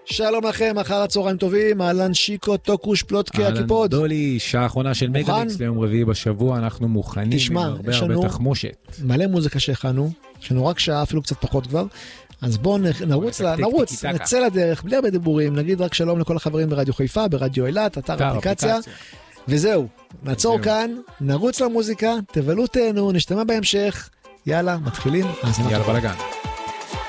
שלום לכם, אחר הצהריים טובים, אהלן שיקו, טוקוש, פלוטקי, הקיפוד. אהלן דולי, שעה האחרונה של מגליקס ליום רביעי בשבוע, אנחנו מוכנים עם הרבה הרבה תחמושת. מלא מוזיקה שהכנו, יש לנו רק שעה, אפילו קצת פחות כבר, אז בואו נרוץ, נצא לדרך, בלי הרבה דיבורים, נגיד רק שלום לכל החברים ברדיו חיפה, ברדיו אילת, אתר אפליקציה, וזהו, נעצור כאן, נרוץ למוזיקה, תבלו תהנו, נשתמע בהמשך, יאללה, מתחילים. יאללה בלגן.